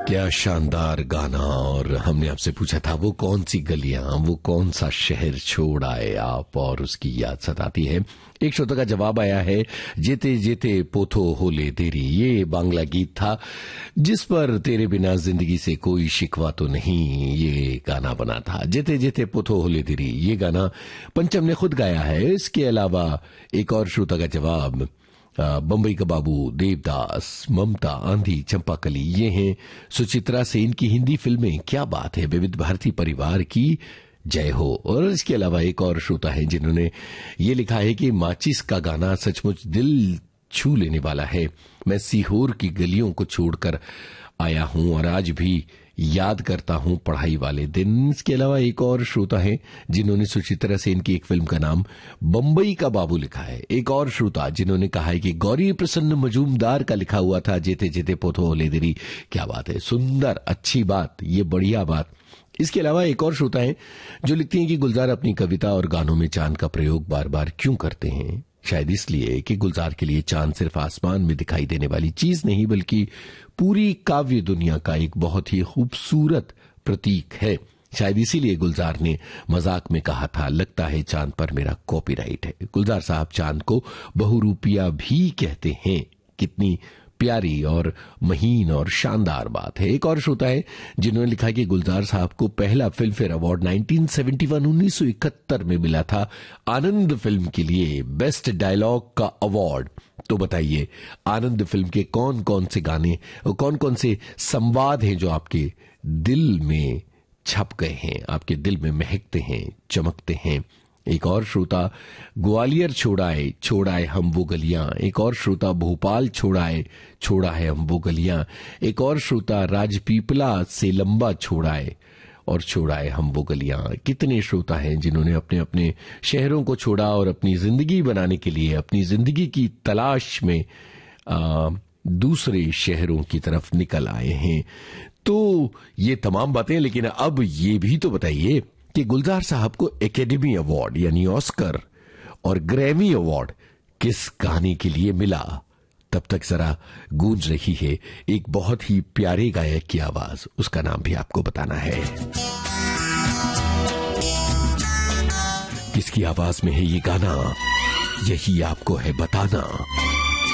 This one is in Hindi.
क्या शानदार गाना। और हमने आपसे पूछा था वो कौन सी गलियां, वो कौन सा शहर छोड़ आए आप, और उसकी याद सताती है। एक श्रोता का जवाब आया है, जेते जेते पोथो होले देरी। ये बांग्ला गीत था जिस पर तेरे बिना जिंदगी से कोई शिकवा तो नहीं, ये गाना बना था। जेते जेते पोथो होले देरी, ये गाना पंचम ने खुद गाया है। इसके अलावा एक और श्रोता का जवाब, बम्बई का बाबू, देवदास, ममता, आंधी, चंपाकली, ये हैं सुचित्रा सेन की हिंदी फिल्में। क्या बात है, विविध भारती परिवार की जय हो। और इसके अलावा एक और श्रोता है जिन्होंने ये लिखा है कि माचिस का गाना सचमुच दिल छू लेने वाला है। मैं सीहोर की गलियों को छोड़कर आया हूं और आज भी याद करता हूं पढ़ाई वाले दिन। इसके अलावा एक और श्रोता है जिन्होंने सुचित्रा सेन की एक फिल्म का नाम बम्बई का बाबू लिखा है। एक और श्रोता जिन्होंने कहा है कि गौरी प्रसन्न मजूमदार का लिखा हुआ था जेते जेते पोथो होले देरी। क्या बात है, सुंदर, अच्छी बात, ये बढ़िया बात। इसके अलावा एक और श्रोता है जो लिखती हैं कि गुलजार अपनी कविता और गानों में चांद का प्रयोग बार बार क्यों करते हैं। शायद इसलिए कि गुलजार के लिए चांद सिर्फ आसमान में दिखाई देने वाली चीज नहीं बल्कि पूरी काव्य दुनिया का एक बहुत ही खूबसूरत प्रतीक है। शायद इसीलिए गुलजार ने मजाक में कहा था, लगता है चांद पर मेरा कॉपीराइट है। गुलजार साहब चांद को बहुरूपिया भी कहते हैं। कितनी प्यारी और महीन और शानदार बात है। एक और श्रोता है जिन्होंने लिखा कि गुलजार साहब को पहला फिल्म फेयर अवार्ड 1971 में मिला था आनंद फिल्म के लिए बेस्ट डायलॉग का अवार्ड। तो बताइए, आनंद फिल्म के कौन कौन से गाने और कौन कौन से संवाद हैं जो आपके दिल में छप गए हैं, आपके दिल में महकते हैं, चमकते हैं। एक और श्रोता ग्वालियर छोड़ाए हम वो गलियां। एक और श्रोता भोपाल छोड़ा है हम वो गलियां। एक और श्रोता राजपीपला से लंबा छोड़ाए हम वो गलियां। कितने श्रोता हैं जिन्होंने अपने अपने शहरों को छोड़ा और अपनी जिंदगी बनाने के लिए, अपनी जिंदगी की तलाश में दूसरे शहरों की तरफ निकल आए हैं। तो ये तमाम बातें, लेकिन अब ये भी तो बताइए कि गुलजार साहब को एकेडमी अवार्ड यानी ऑस्कर और ग्रैमी अवार्ड किस गाने के लिए मिला। तब तक जरा गूंज रही है एक बहुत ही प्यारे गायक की आवाज, उसका नाम भी आपको बताना है। किसकी आवाज में है ये गाना, यही आपको है बताना।